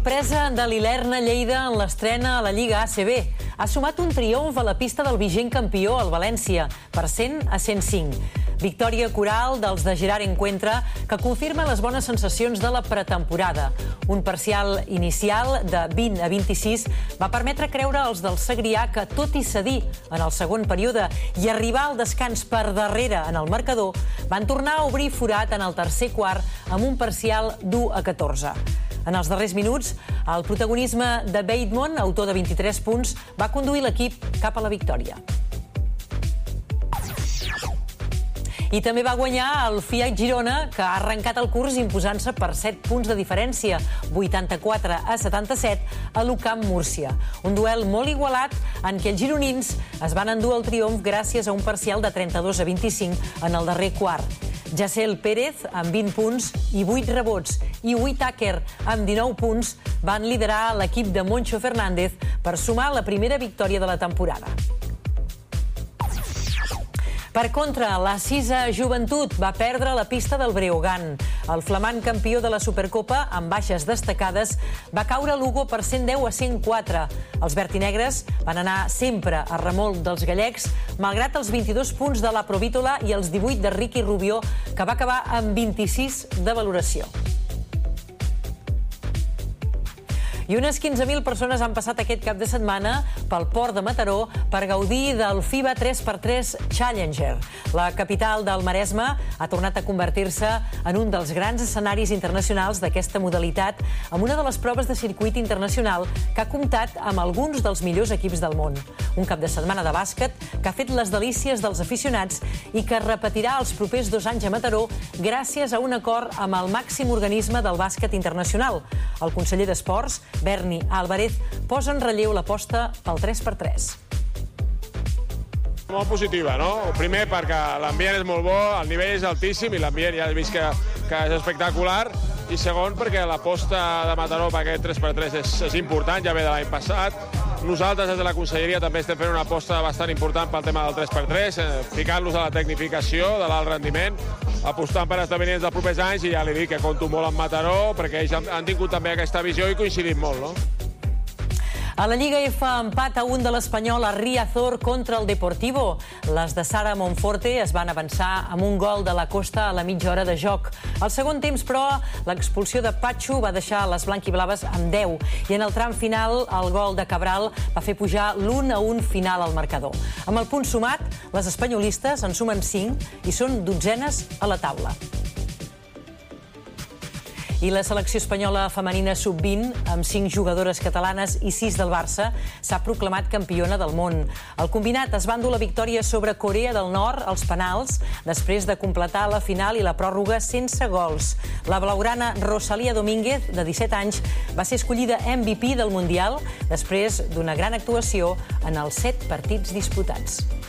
Presa de l'Ilerna Lleida en l'estrena a la Lliga ACB. Ha sumat un triomf a la pista del vigent campió, el València, per 100-105. Victòria coral dels de Gerard Encuentra, que confirma les bones sensacions de la pretemporada. Un parcial inicial de 20-26 va permetre creure als del Segrià que, tot i cedir en el segon període i arribar al descans per darrere en el marcador, van tornar a obrir forat en el tercer quart amb un parcial d'1-14. En els darrers minuts, el protagonisme de Bateman, autor de 23 punts, va conduir l'equip cap a la victòria. I també va guanyar el Fiat Girona, que ha arrencat el curs imposant-se per 7 punts de diferència, 84-77, a l'UCAM Múrcia. Un duel molt igualat en què els gironins es van endur el triomf gràcies a un parcial de 32-25 en el darrer quart. Jacel Pérez, amb 20 punts i 8 rebots, i Whittaker, amb 19 punts, van liderar l'equip de Moncho Fernández per sumar la primera victòria de la temporada. Per contra, la Sisa Joventut va perdre la pista del Breogán. El flamant campió de la Supercopa, amb baixes destacades, va caure a Lugo per 110-104. Els vertinegres van anar sempre a remolc dels gallecs, malgrat els 22 punts de la Provítola i els 18 de Ricky Rubió, que va acabar amb 26 de valoració. I unes 15.000 persones han passat aquest cap de setmana pel port de Mataró per gaudir del FIBA 3x3 Challenger. La capital del Maresme ha tornat a convertir-se en un dels grans escenaris internacionals d'aquesta modalitat, amb una de les proves de circuit internacional que ha comptat amb alguns dels millors equips del món. Un cap de setmana de bàsquet que ha fet les delícies dels aficionats i que es repetirà els propers 2 anys a Mataró gràcies a un acord amb el màxim organisme del bàsquet internacional. El conseller d'Esports, Berni Álvarez, posa en relleu l'aposta pel 3x3. Molt positiva, no? Primer perquè l'ambient és molt bo, el nivell és altíssim i l'ambient ja has vist que és espectacular. I segon perquè l'aposta de Mataró per aquest 3x3 és important, ja ve de l'any passat. Nosaltres des de la conselleria també estem fent una aposta bastant important pel tema del 3x3, ficant-los a la tecnificació, de l'alt rendiment, apostant per esdeveniments dels propers anys, i ja li dic que compto molt amb Mataró perquè ells han tingut també aquesta visió i coincidim molt, no? A la Lliga F, empat a 1 de l'Espanyol a Riazor contra el Deportivo. Les de Sara Monforte es van avançar amb un gol de la Costa a la mitja hora de joc. Al segon temps, però, l'expulsió de Patxo va deixar les blanquiblaves amb 10 i en el tram final el gol de Cabral va fer pujar l'1-1 final al marcador. Amb el punt sumat, les espanyolistes en sumen 5 i són 12enes a la taula. I la selecció espanyola femenina sub-20, amb 5 jugadores catalanes i 6 del Barça, s'ha proclamat campiona del món. El combinat es va endur la victòria sobre Corea del Nord als penals, després de completar la final i la pròrroga sense gols. La blaugrana Rosalía Domínguez, de 17 anys, va ser escollida MVP del Mundial després d'una gran actuació en els 7 partits disputats.